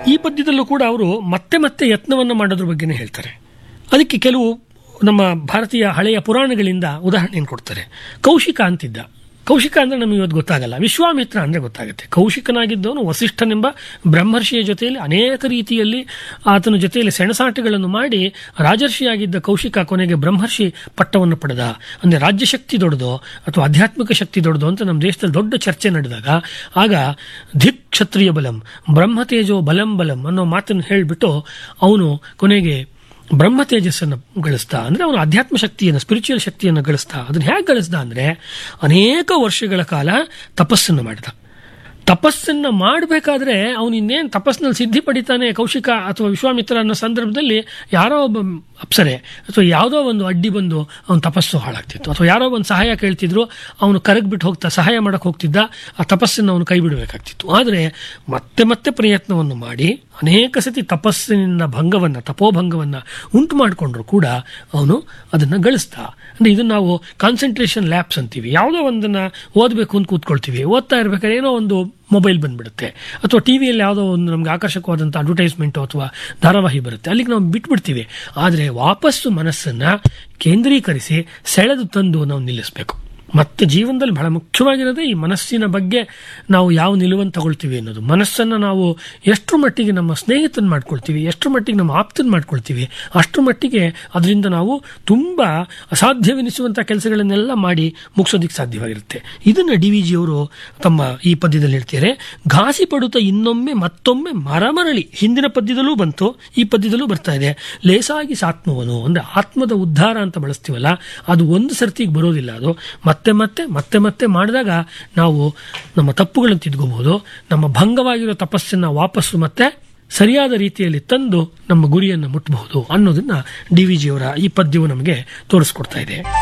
ಈ ಪದ್ಯದಲ್ಲೂ ಕೂಡ ಅವರು ಮತ್ತೆ ಮತ್ತೆ ಯತ್ನವನ್ನು ಮಾಡೋದ್ರ ಬಗ್ಗೆನೇ ಹೇಳ್ತಾರೆ. ಅದಕ್ಕೆ ಕೆಲವು ನಮ್ಮ ಭಾರತೀಯ ಹಳೆಯ ಪುರಾಣಗಳಿಂದ ಉದಾಹರಣೆಯನ್ನು ಕೊಡ್ತಾರೆ. ಕೌಶಿಕ ಅಂತಿದ್ದ. ಕೌಶಿಕ ಅಂದ್ರೆ ನಮಗೆ ಇವತ್ತು ಗೊತ್ತಾಗಲ್ಲ, ವಿಶ್ವಾಮಿತ್ರ ಅಂದ್ರೆ ಗೊತ್ತಾಗುತ್ತೆ. ಕೌಶಿಕನಾಗಿದ್ದವನು ವಸಿಷ್ಠನೆಂಬ ಬ್ರಹ್ಮರ್ಷಿಯ ಜೊತೆಯಲ್ಲಿ ಅನೇಕ ರೀತಿಯಲ್ಲಿ ಆತನ ಜೊತೆಯಲ್ಲಿ ಸೆಣಸಾಟಗಳನ್ನು ಮಾಡಿ ರಾಜರ್ಷಿಯಾಗಿದ್ದ ಕೌಶಿಕ ಕೊನೆಗೆ ಬ್ರಹ್ಮರ್ಷಿ ಪಟ್ಟವನ್ನು ಪಡೆದ. ಅಂದ್ರೆ ರಾಜ್ಯಶಕ್ತಿ ದೊಡ್ಡದೋ ಅಥವಾ ಆಧ್ಯಾತ್ಮಿಕ ಶಕ್ತಿ ದೊಡ್ಡದೋ ಅಂತ ನಮ್ಮ ದೇಶದಲ್ಲಿ ದೊಡ್ಡ ಚರ್ಚೆ ನಡೆದಾಗ ಆಗ ಧಿಕ್ ಕ್ಷತ್ರಿಯ ಬಲಂ ಬ್ರಹ್ಮತೇಜೋ ಬಲಂ ಬಲಂ ಅನ್ನೋ ಮಾತನ್ನು ಹೇಳಿಬಿಟ್ಟು ಅವನು ಕೊನೆಗೆ ಬ್ರಹ್ಮ ತೇಜಸ್ಸನ್ನು ಗಳಿಸ್ತಾ, ಅಂದ್ರೆ ಅವನು ಅಧ್ಯಾತ್ಮ ಶಕ್ತಿಯನ್ನು, ಸ್ಪಿರಿಚುವಲ್ ಶಕ್ತಿಯನ್ನು ಗಳಿಸ್ತಾ. ಅದನ್ನ ಹೇಗೆ ಗಳಿಸ್ದ ಅಂದ್ರೆ ಅನೇಕ ವರ್ಷಗಳ ಕಾಲ ತಪಸ್ಸನ್ನು ಮಾಡಿದ. ತಪಸ್ಸನ್ನ ಮಾಡಬೇಕಾದ್ರೆ ಅವನು ಇನ್ನೇನು ತಪಸ್ಸಿನಲ್ಲಿ ಸಿದ್ಧಿ ಪಡಿತಾನೆ ಕೌಶಿಕ ಅಥವಾ ವಿಶ್ವಾಮಿತ್ರ ಅನ್ನೋ ಸಂದರ್ಭದಲ್ಲಿ ಯಾರೋ ಒಬ್ಬ ಅಪ್ಸರೆ ಅಥವಾ ಯಾವುದೋ ಒಂದು ಅಡ್ಡಿ ಬಂದು ಅವನ ತಪಸ್ಸು ಹಾಳಾಗ್ತಿತ್ತು, ಅಥವಾ ಯಾರೋ ಒಂದು ಸಹಾಯ ಕೇಳ್ತಿದ್ರು, ಅವನು ಕರಗ್ಬಿಟ್ಟು ಹೋಗ್ತಾ ಸಹಾಯ ಮಾಡಕ್ಕೆ ಹೋಗ್ತಿದ್ದ, ಆ ತಪಸ್ಸನ್ನು ಅವನು ಕೈ ಬಿಡಬೇಕಾಗ್ತಿತ್ತು. ಆದರೆ ಮತ್ತೆ ಮತ್ತೆ ಪ್ರಯತ್ನವನ್ನು ಮಾಡಿ ಅನೇಕ ಸತಿ ತಪಸ್ಸಿನ ಭಂಗವನ್ನು, ತಪೋಭಂಗವನ್ನು ಉಂಟು ಮಾಡಿಕೊಂಡ್ರು ಕೂಡ ಅವನು ಅದನ್ನು ಗಳಿಸ್ತಾ. ಅಂದ್ರೆ ಇದನ್ನ ನಾವು ಕಾನ್ಸಂಟ್ರೇಷನ್ ಲ್ಯಾಪ್ಸ್ ಅಂತೀವಿ. ಯಾವುದೋ ಒಂದನ್ನ ಓದಬೇಕು ಅಂತ ಕೂತ್ಕೊಳ್ತೀವಿ, ಓದ್ತಾ ಇರ್ಬೇಕಾದ್ರೆ ಏನೋ ಒಂದು ಮೊಬೈಲ್ ಬಂದ್ಬಿಡುತ್ತೆ, ಅಥವಾ ಟಿವಿಯಲ್ಲಿ ಯಾವುದೋ ಒಂದು ನಮ್ಗೆ ಆಕರ್ಷಕವಾದಂಥ ಅಡ್ವರ್ಟೈಸ್ಮೆಂಟ್ ಅಥವಾ ಧಾರಾವಾಹಿ ಬರುತ್ತೆ, ಅಲ್ಲಿಗೆ ನಾವು ಬಿಟ್ಬಿಡ್ತೀವಿ. ಆದರೆ ವಾಪಸ್ಸು ಮನಸ್ಸನ್ನ ಕೇಂದ್ರೀಕರಿಸಿ ಸೆಳೆದು ತಂದು ನಾವು ನಿಲ್ಲಿಸಬೇಕು. ಮತ್ತೆ ಜೀವನದಲ್ಲಿ ಬಹಳ ಮುಖ್ಯವಾಗಿರೋದೇ ಈ ಮನಸ್ಸಿನ ಬಗ್ಗೆ ನಾವು ಯಾವ ನಿಲುವನ್ನು ತಗೊಳ್ತೀವಿ ಅನ್ನೋದು. ಮನಸ್ಸನ್ನು ನಾವು ಎಷ್ಟು ಮಟ್ಟಿಗೆ ನಮ್ಮ ಸ್ನೇಹಿತನ ಮಾಡ್ಕೊಳ್ತೀವಿ, ಎಷ್ಟು ಮಟ್ಟಿಗೆ ನಮ್ಮ ಆಪ್ತನ ಮಾಡ್ಕೊಳ್ತೀವಿ, ಅಷ್ಟು ಮಟ್ಟಿಗೆ ಅದರಿಂದ ನಾವು ತುಂಬಾ ಅಸಾಧ್ಯವೆನಿಸುವಂಥ ಕೆಲಸಗಳನ್ನೆಲ್ಲ ಮಾಡಿ ಮುಗಿಸೋದಿಕ್ಕೆ ಸಾಧ್ಯವಾಗಿರುತ್ತೆ. ಇದನ್ನ DVG ಅವರು ತಮ್ಮ ಈ ಪದ್ಯದಲ್ಲಿ ಹೇಳ್ತಾರೆ. ಘಾಸಿ ಪಡುತ್ತ ಇನ್ನೊಮ್ಮೆ ಮತ್ತೊಮ್ಮೆ ಮರಮರಳಿ, ಹಿಂದಿನ ಪದ್ಯದಲ್ಲೂ ಬಂತು, ಈ ಪದ್ಯದಲ್ಲೂ ಬರ್ತಾ ಇದೆ. ಲೇಸಾಗಿ ಸಾತ್ಮವನು ಅಂದ್ರೆ ಆತ್ಮದ ಉದ್ಧಾರ ಅಂತ ಬಳಸ್ತೀವಲ್ಲ, ಅದು ಒಂದು ಸರ್ತಿಗೆ ಬರೋದಿಲ್ಲ. ಅದು ಮತ್ತೆ ಮತ್ತೆ ಮತ್ತೆ ಮತ್ತೆ ಮಾಡಿದಾಗ ನಾವು ನಮ್ಮ ತಪ್ಪುಗಳನ್ನು ತಿದ್ಕೋಬಹುದು, ನಮ್ಮ ಭಂಗವಾಗಿರೋ ತಪಸ್ಸನ್ನ ವಾಪಸ್ಸು ಮತ್ತೆ ಸರಿಯಾದ ರೀತಿಯಲ್ಲಿ ತಂದು ನಮ್ಮ ಗುರಿಯನ್ನು ಮುಟ್ಟಬಹುದು ಅನ್ನೋದನ್ನ DVG ಅವರ ಈ ಪದ್ಯವು ನಮಗೆ ತೋರಿಸ್ಕೊಡ್ತಾ ಇದೆ.